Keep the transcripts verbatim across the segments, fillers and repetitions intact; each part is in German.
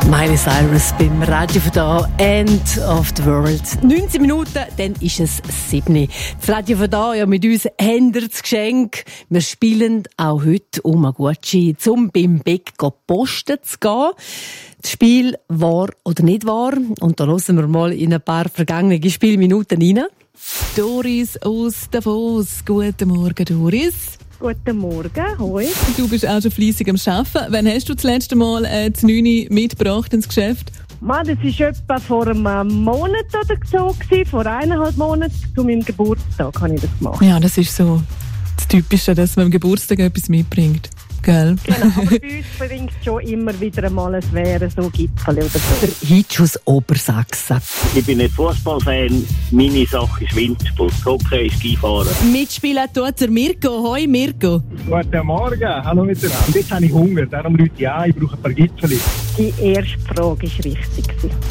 Miley Cyrus beim Radio von da, End of the World. neunzehn Minuten, dann ist es sieben. Das Radio von da, ja, mit uns haben wir das Geschenk. Wir spielen auch heute Omaguchi, um beim Bäck posten zu gehen. Das Spiel wahr oder nicht wahr. Und da hören wir mal in ein paar vergangene Spielminuten rein. Doris aus Davos. Guten Morgen, Doris. Guten Morgen, hoi. Du bist auch schon fleissig am Arbeiten. Wann hast du das letzte Mal äh, das Neune mitgebracht ins Geschäft? Man, das war etwa vor einem Monat oder so, gewesen, vor eineinhalb Monaten, zu meinem Geburtstag habe ich das gemacht. Ja, das ist so das Typische, dass man am Geburtstag etwas mitbringt. Gell? Genau, aber bei uns bringt es schon immer wieder einmal ein Wäre, so Gipfel oder so. Der Hitsch aus Obersachsen. Ich bin nicht Fußballfan, meine Sache ist Wintersport, Hockey, Skifahren. Mitspielen tut der Mirko. Hoi Mirko. Guten Morgen, hallo miteinander. Jetzt habe ich Hunger, darum rufe ich an, ich brauche ein paar Gipfel. Die erste Frage war richtig.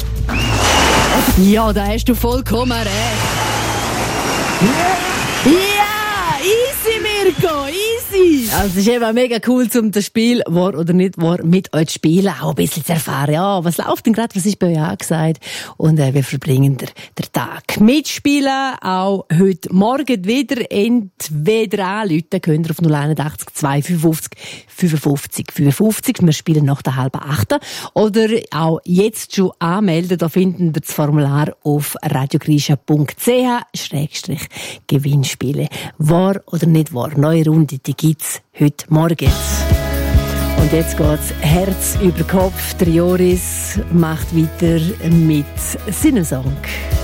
Ja, da hast du vollkommen recht. Ja! Ja! Easy, Mirko! Easy! Also es ist eben mega cool, um das Spiel wahr oder nicht wahr mit euch zu spielen, auch ein bisschen zu erfahren. Ja, was läuft denn gerade, was ist bei euch angesagt? Und äh, wir verbringen den, den Tag. Mitspielen, auch heute Morgen wieder, entweder anrufen könnt ihr auf null einundachtzig zwei fünfundfünfzig fünfundfünfzig fünfundfünfzig. Wir spielen nach der halben achten. Oder auch jetzt schon anmelden, da finden wir das Formular auf radiogrisha punkt c h schrägstrich Gewinnspiele. Wahr oder nicht wahr? Neue Runde, die gibt's heute Morgen. Und jetzt geht's Herz über Kopf. Der Joris macht weiter mit seinem Song.